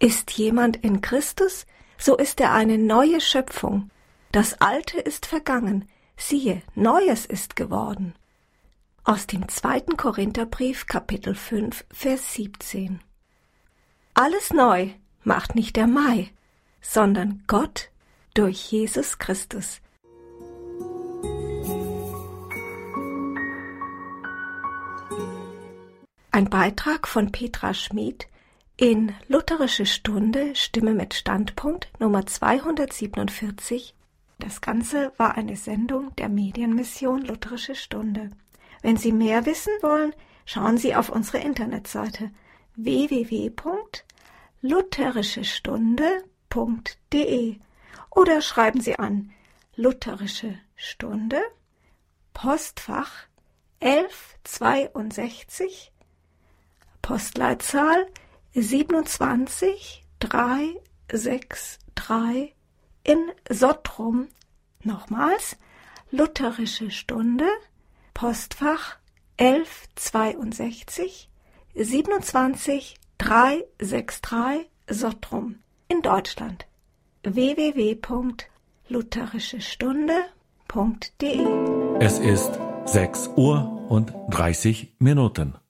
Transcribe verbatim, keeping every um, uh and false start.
Ist jemand in Christus, so ist er eine neue Schöpfung. Das Alte ist vergangen, siehe, Neues ist geworden. Aus dem zweiten Korintherbrief, Kapitel fünf, Vers siebzehn. Alles neu macht nicht der Mai, sondern Gott durch Jesus Christus. Ein Beitrag von Petra Schmid in Lutherische Stunde, Stimme mit Standpunkt Nummer zweihundertsiebenundvierzig. Das Ganze war eine Sendung der Medienmission Lutherische Stunde. Wenn Sie mehr wissen wollen, schauen Sie auf unsere Internetseite w w w punkt lutherische stunde punkt d e oder schreiben Sie an Lutherische Stunde, Postfach elf zweiundsechzig, Postleitzahl siebenundzwanzig dreihundertdreiundsechzig in Sottrum. Nochmals, Lutherische Stunde, Postfach elf zweiundsechzig, siebenundzwanzig dreihundertdreiundsechzig Sottrum in Deutschland. w w w punkt lutherische stunde punkt d e. Es ist sechs Uhr und dreißig Minuten.